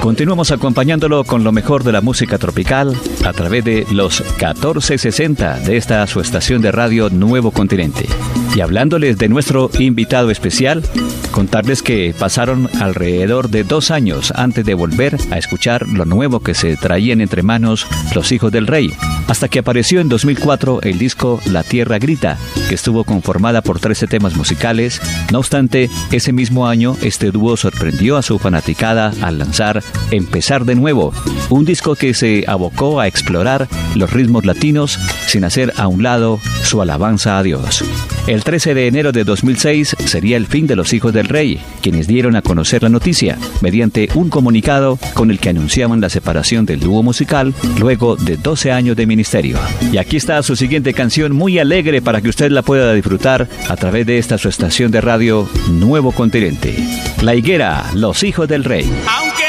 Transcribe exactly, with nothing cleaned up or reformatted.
Continuamos acompañándolo con lo mejor de la música tropical a través de los catorce sesenta de esta su estación de radio Nuevo Continente. Y hablándoles de nuestro invitado especial, contarles que pasaron alrededor de dos años antes de volver a escuchar lo nuevo que se traían entre manos los Hijos del Rey, hasta que apareció en dos mil cuatro el disco La Tierra Grita, que estuvo conformada por trece temas musicales. No obstante, ese mismo año este dúo sorprendió a su fanaticada al lanzar Empezar de Nuevo, un disco que se abocó a explorar los ritmos latinos sin hacer a un lado su alabanza a Dios. El trece de enero de dos mil seis sería el fin de los Hijos del Rey, quienes dieron a conocer la noticia mediante un comunicado con el que anunciaban la separación del dúo musical luego de doce años de ministerio. Y aquí está su siguiente canción, muy alegre para que usted la pueda disfrutar a través de esta su estación de radio Nuevo Continente. La Higuera, los Hijos del Rey. Aunque